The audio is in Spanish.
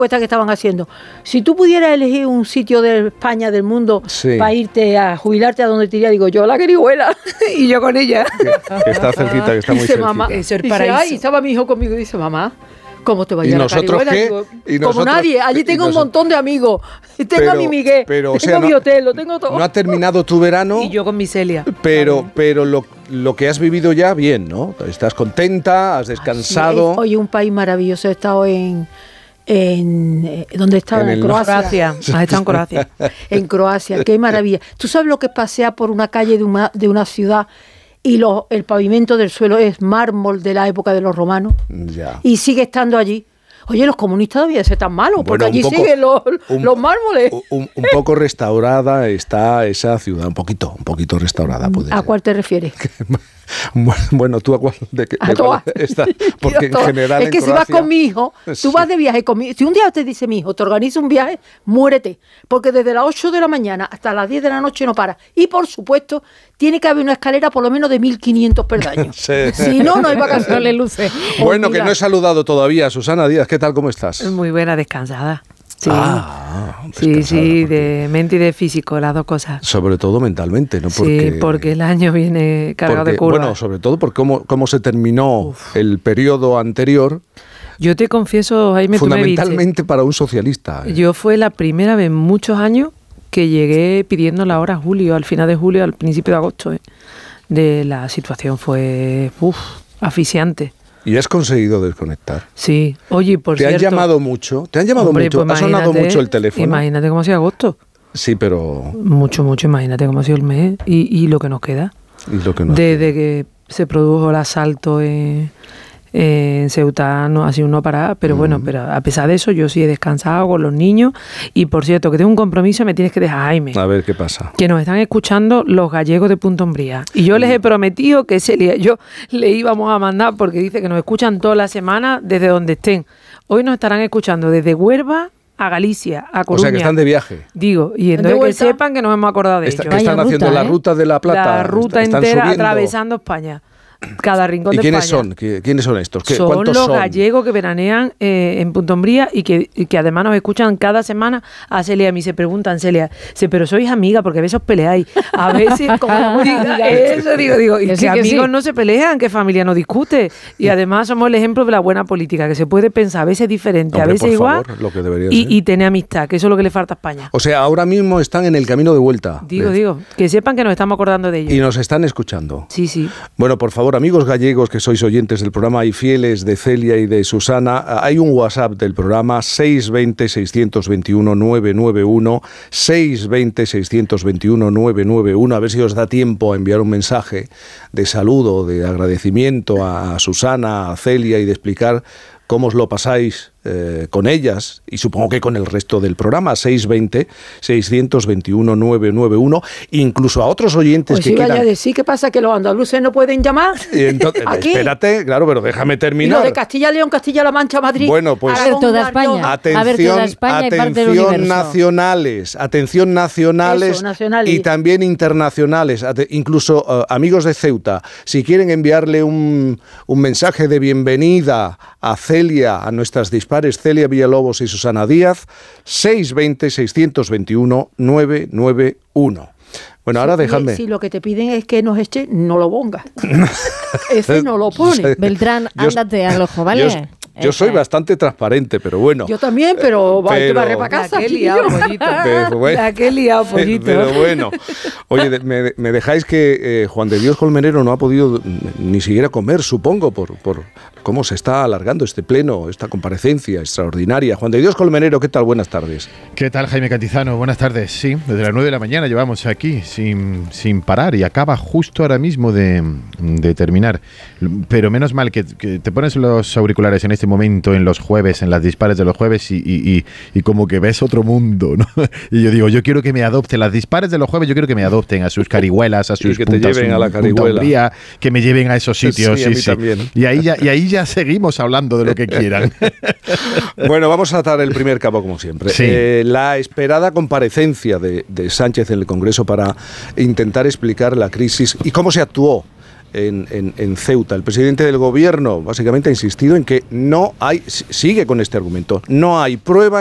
encuesta que estaban haciendo. Si tú pudieras elegir un sitio de España, del mundo, para irte a jubilarte a donde te iría, digo, yo a la Querihuela. Y yo con ella. Que está cerquita, que está muy cerquita. Mamá, eso es el dice, paraíso. ay, estaba mi hijo conmigo y dice, mamá, ¿cómo te va a ir ¿Y a la nosotros Querihuela? qué? Digo, ¿Y como nosotros? nadie, allí tengo un montón de amigos. Tengo a mi Miguel, tengo mi hotel, lo tengo todo. No ha terminado tu verano. Y yo con mi Celia. Pero lo que has vivido ya, bien, ¿no? Estás contenta, has descansado. Oye, un país maravilloso. He estado en ¿dónde estaba? En Croacia. Has estado en Croacia. En Croacia, qué maravilla. ¿Tú sabes lo que es pasear por una calle de una ciudad y el pavimento del suelo es mármol de la época de los romanos? Ya. Y sigue estando allí. Oye, los comunistas debían ser tan malos, porque allí siguen los mármoles. Un poco restaurada está esa ciudad, un poquito restaurada. ¿A cuál te refieres? Bueno, ¿tú a cuál? A todas. Porque en general es que en si Croacia, vas con mi hijo, tú vas de viaje con mi hijo. Si un día te dice mi hijo, te organiza un viaje, muérete. Porque desde las 8 de la mañana hasta las 10 de la noche no para. Y por supuesto, tiene que haber una escalera por lo menos de 1.500 peldaños. Si no, no hay vacaciones, luces. Bueno, que no he saludado todavía a Susana Díaz. ¿Qué tal? ¿Cómo estás? Muy buena, descansada. Sí, Descansada, sí, de mente y de físico, las dos cosas. Sobre todo mentalmente, ¿no? Sí, porque el año viene cargado de curvas. Bueno, sobre todo porque cómo se terminó el periodo anterior. Yo te confieso, Jaime, fundamentalmente para un socialista. Yo fue la primera vez en muchos años que llegué pidiendo la hora julio, al final de julio, al principio de agosto. De la situación fue asfixiante. ¿Y has conseguido desconectar? Sí. Oye, por cierto... ¿Te han llamado mucho? Hombre, pues ¿Ha sonado mucho el teléfono? Imagínate cómo ha sido agosto. Sí, pero... Mucho, imagínate cómo ha sido el mes y lo que nos queda. Desde que se produjo el asalto en Ceuta no ha sido no parar, pero bueno, pero a pesar de eso yo sí he descansado con los niños y por cierto que tengo un compromiso, me tienes que dejar, Jaime. A ver qué pasa. Que nos están escuchando los gallegos de Punta Umbría y yo les he prometido que yo le íbamos a mandar porque dice que nos escuchan toda la semana desde donde estén. Hoy nos estarán escuchando desde Huelva a Galicia, a Coruña. O sea que están de viaje. Digo, y entonces que sepan que nos hemos acordado de ellos. Que están haciendo la ruta de la Plata. La ruta entera atravesando España. Cada rincón de España. ¿Quiénes son estos? Son los gallegos que veranean en Punta Umbría y que además nos escuchan cada semana a Celia. A mí se preguntan, Celia, pero sois amiga porque a veces os peleáis. A veces, como eso digo, y que amigos no se pelean, que familia no discute. Y además somos el ejemplo de la buena política, que se puede pensar a veces diferente, a veces igual, lo que debería ser. Y tener amistad, que eso es lo que le falta a España. O sea, ahora mismo están en el camino de vuelta. Digo, que sepan que nos estamos acordando de ellos. Y nos están escuchando. Sí. Bueno, por favor, amigos gallegos que sois oyentes del programa y fieles de Celia y de Susana, hay un WhatsApp del programa 620-621-991, 620-621-991, a ver si os da tiempo a enviar un mensaje de saludo, de agradecimiento a Susana, a Celia y de explicar cómo os lo pasáis con ellas y supongo que con el resto del programa. 620-621-991, incluso a otros oyentes pues que quieran... vaya a decir, ¿qué pasa? ¿Que los andaluces no pueden llamar? Entonces, espérate, claro, pero déjame terminar. Y lo de Castilla-León, Castilla-La Mancha, Madrid... Bueno, pues... A ver, toda España. Atención nacionales y también internacionales, incluso amigos de Ceuta, si quieren enviarle un mensaje de bienvenida a Celia, a nuestras dispares Celia Villalobos y Susana Díaz, 620-621-991. Bueno, ahora déjame. Si lo que te piden es que nos eche, no lo pongas. Ese no lo pone. Beltrán, ándate al ojo, ¿vale? Yo soy bastante transparente, pero bueno. Yo también, pero hay que barrer para casa. La que he liado, pollito. La que he liado, pollito. Pero bueno. Oye, me dejáis que Juan de Dios Colmenero no ha podido ni siquiera comer, supongo, por cómo se está alargando este pleno, esta comparecencia extraordinaria. Juan de Dios Colmenero, ¿qué tal? Buenas tardes. ¿Qué tal, Jaime Cantizano? Buenas tardes. Sí, desde las 9 de la mañana llevamos aquí sin parar y acaba justo ahora mismo de terminar. Pero menos mal que te pones los auriculares en este momento, en los jueves, en las dispares de los jueves y como que ves otro mundo, ¿no? Y yo digo, yo quiero que me adopten las dispares de los jueves, yo quiero que me adopten a sus carihuelas, a sus que te lleven a la carihuela, que me lleven a esos sitios. Sí, a mí también. Y ahí ya seguimos hablando de lo que quieran. Bueno, vamos a atar el primer cabo como siempre. Sí. La esperada comparecencia de Sánchez en el Congreso para intentar explicar la crisis y cómo se actuó en Ceuta. El presidente del gobierno básicamente ha insistido en que sigue con este argumento, no hay pruebas